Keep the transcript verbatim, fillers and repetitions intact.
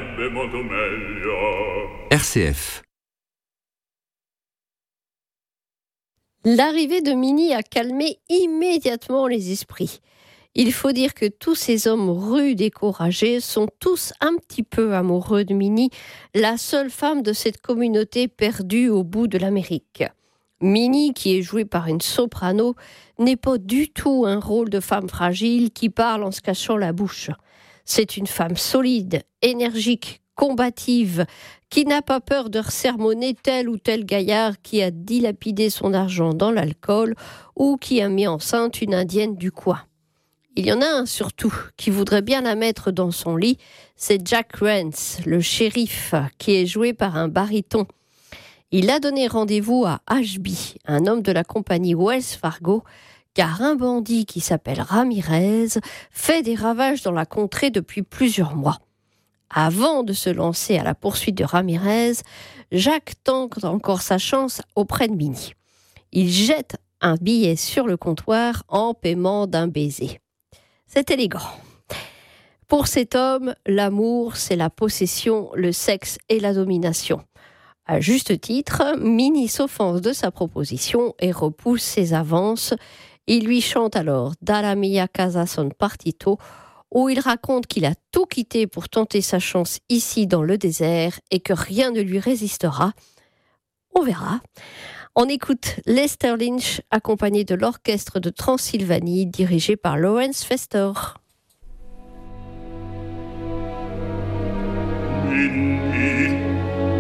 sarebbe molto meglio. R C F. L'arrivée de Minnie a calmé immédiatement les esprits. Il faut dire que tous ces hommes rudes et courageux sont tous un petit peu amoureux de Minnie, la seule femme de cette communauté perdue au bout de l'Amérique. Minnie, qui est jouée par une soprano, n'est pas du tout un rôle de femme fragile qui parle en se cachant la bouche. C'est une femme solide, énergique, combative, qui n'a pas peur de sermonner tel ou tel gaillard qui a dilapidé son argent dans l'alcool ou qui a mis enceinte une indienne du coin. Il y en a un surtout qui voudrait bien la mettre dans son lit, c'est Jack Rance, le shérif, qui est joué par un baryton. Il a donné rendez-vous à Ashby, un homme de la compagnie Wells Fargo, car un bandit qui s'appelle Ramirez fait des ravages dans la contrée depuis plusieurs mois. Avant de se lancer à la poursuite de Ramirez, Jack tente encore sa chance auprès de Minnie. Il jette un billet sur le comptoir en paiement d'un baiser. C'est élégant. Pour cet homme, l'amour, c'est la possession, le sexe et la domination. À juste titre, Minnie s'offense de sa proposition et repousse ses avances. Il lui chante alors « Dalla mia casa son partito » où il raconte qu'il a tout quitté pour tenter sa chance ici dans le désert et que rien ne lui résistera. On verra. On écoute Lester Lynch accompagné de l'orchestre de Transylvanie dirigé par Lawrence Fester. Minnie,